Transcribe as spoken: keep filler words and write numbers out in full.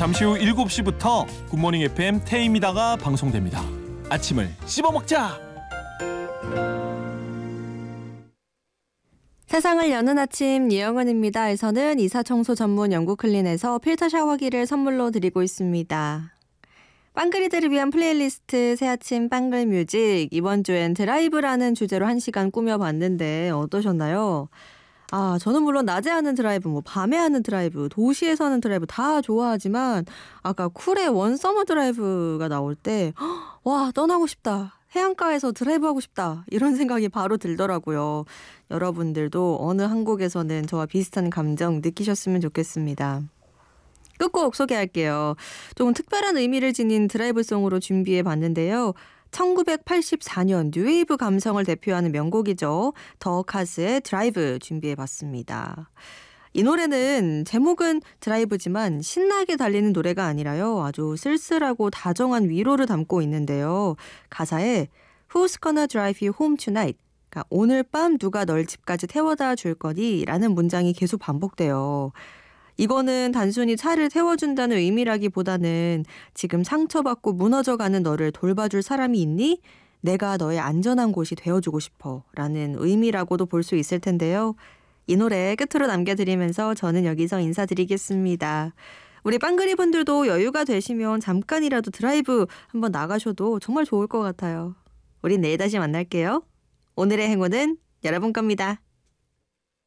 잠시 후 일곱 시부터 굿모닝 에프엠 태임이다가 방송됩니다. 아침을 씹어먹자. 세상을 여는 아침 이영은입니다.에서는 이사청소 전문 영국 클린에서 필터 샤워기를 선물로 드리고 있습니다. 빵그리들을 위한 플레이리스트 새아침 빵글 뮤직, 이번 주엔 드라이브라는 주제로 한 시간 꾸며봤는데 어떠셨나요? 아, 저는 물론 낮에 하는 드라이브, 뭐 밤에 하는 드라이브, 도시에서 하는 드라이브 다 좋아하지만 아까 쿨의 원 서머 드라이브가 나올 때 와, 떠나고 싶다. 해안가에서 드라이브하고 싶다. 이런 생각이 바로 들더라고요. 여러분들도 어느 한 곡에서는 저와 비슷한 감정 느끼셨으면 좋겠습니다. 끝곡 소개할게요. 조금 특별한 의미를 지닌 드라이브송으로 준비해봤는데요. 천구백팔십사 년 뉴웨이브 감성을 대표하는 명곡이죠. 더 카스의 드라이브 준비해봤습니다. 이 노래는 제목은 드라이브지만 신나게 달리는 노래가 아니라요. 아주 쓸쓸하고 다정한 위로를 담고 있는데요. 가사에 Who's gonna drive you home tonight? 그러니까 오늘 밤 누가 널 집까지 태워다 줄 거니? 라는 문장이 계속 반복돼요. 이거는 단순히 차를 태워준다는 의미라기보다는 지금 상처받고 무너져가는 너를 돌봐줄 사람이 있니? 내가 너의 안전한 곳이 되어주고 싶어 라는 의미라고도 볼 수 있을 텐데요. 이 노래 끝으로 남겨드리면서 저는 여기서 인사드리겠습니다. 우리 빵그리 분들도 여유가 되시면 잠깐이라도 드라이브 한번 나가셔도 정말 좋을 것 같아요. 우린 내일 다시 만날게요. 오늘의 행운은 여러분 겁니다.